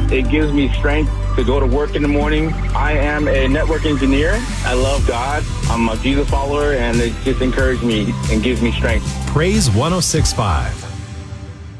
It gives me strength to go to work in the morning. I am a network engineer. I love God. I'm a Jesus follower, and it just encourages me and gives me strength. Praise 106.5.